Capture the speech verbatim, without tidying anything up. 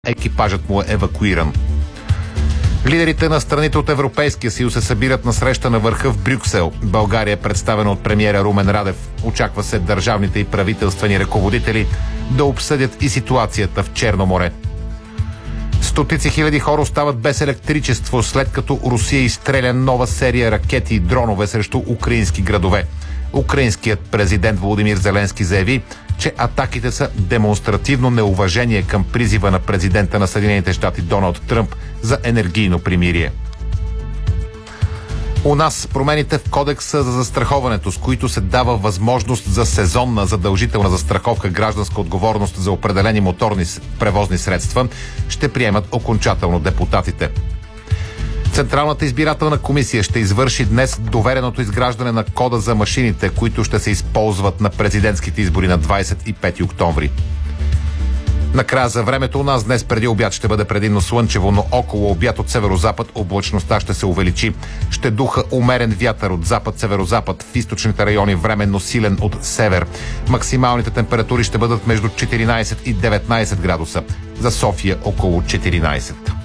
екипажът му е евакуиран. Лидерите на страните от Европейския съюз се събират на среща на върха в Брюксел. България е представена от премиера Румен Радев. Очаква се държавните и правителствени ръководители да обсъдят и ситуацията в Черно море. Стотици хиляди хора остават без електричество, след като Русия изстреля нова серия ракети и дронове срещу украински градове. Украинският президент Володимир Зеленски заяви, че атаките са демонстративно неуважение към призива на президента на Съединените щати Доналд Тръмп за енергийно примирие. У нас промените в кодекса за застраховането, с които се дава възможност за сезонна задължителна застраховка гражданска отговорност за определени моторни превозни средства, ще приемат окончателно депутатите. Централната избирателна комисия ще извърши днес довереното изграждане на кода за машините, които ще се използват на президентските избори на двадесет и пети октомври. Накрая за времето у нас днес преди обяд ще бъде предимно слънчево, но около обяд от северозапад облачността ще се увеличи. Ще духа умерен вятър от запад-северозапад, в източните райони временно силен от север. Максималните температури ще бъдат между четиринадесет и деветнадесет градуса. За София около четиринадесет.